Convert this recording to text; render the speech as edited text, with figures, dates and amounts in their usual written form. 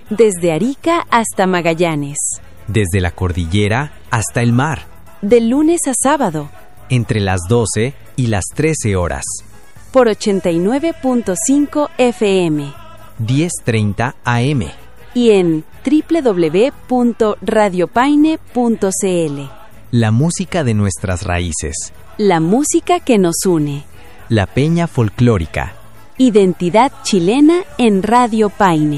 desde Arica hasta Magallanes, desde la cordillera hasta el mar, de lunes a sábado, entre las 12 y las 13 horas, por 89.5 FM, 10:30 AM, y en www.radiopaine.cl. La música de nuestras raíces, la música que nos une, la peña folclórica, identidad chilena en Radio Paine.